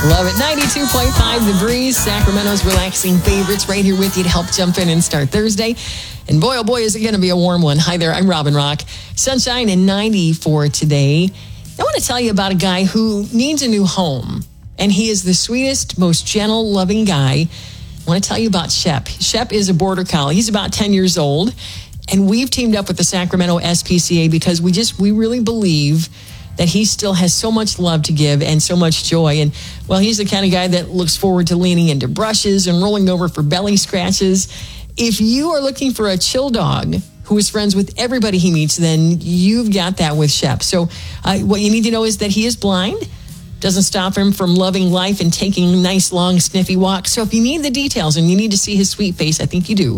Love it. 92.5 degrees. Sacramento's relaxing favorites right here with you to help jump in and start Thursday. And boy, oh boy, is it going to be a warm one. Hi there, I'm Robin Rock. Sunshine and 90 for today. I want to tell you about a guy who needs a new home. And he is the sweetest, most gentle, loving guy. I want to tell you about Shep. Shep is a border collie. He's about 10 years old. And we've teamed up with the Sacramento SPCA because we really believe that he still has so much love to give and so much joy. And, well, he's the kind of guy that looks forward to leaning into brushes and rolling over for belly scratches. If you are looking for a chill dog who is friends with everybody he meets, then you've got that with Shep. So what you need to know is that he is blind. Doesn't stop him from loving life and taking nice, long, sniffy walks. So if you need the details and you need to see his sweet face, I think you do.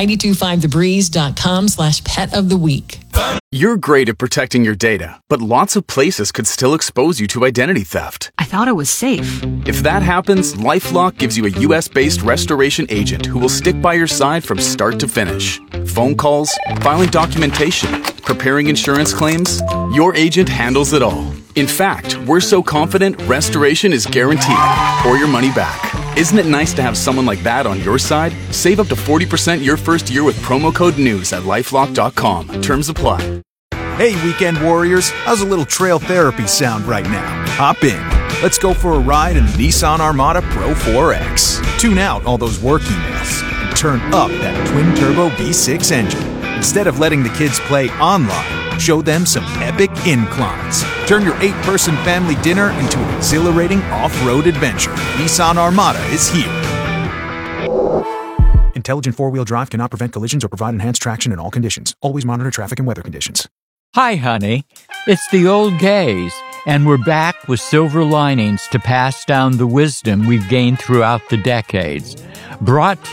925thebreeze.com/pet of the week. You're great at protecting your data, but lots of places could still expose you to identity theft. I thought it was safe. If that happens, LifeLock gives you a U.S.-based restoration agent who will stick by your side from start to finish. Phone calls, filing documentation, preparing insurance claims, your agent handles it all. In fact, we're so confident restoration is guaranteed or your money back. Isn't it nice to have someone like that on your side? Save up to 40% your first year with promo code NEWS at LifeLock.com. Terms apply. Hey, weekend warriors, how's a little trail therapy sound right now? Hop in. Let's go for a ride in the Nissan Armada Pro 4X. Tune out all those work emails and turn up that twin-turbo V6 engine. Instead of letting the kids play online, show them some epic inclines. Turn your 8-person family dinner into an exhilarating off-road adventure. Nissan Armada is here. Intelligent four-wheel drive cannot prevent collisions or provide enhanced traction in all conditions. Always monitor traffic and weather conditions. Hi, honey. It's the old gays, and we're back with silver linings to pass down the wisdom we've gained throughout the decades. Brought to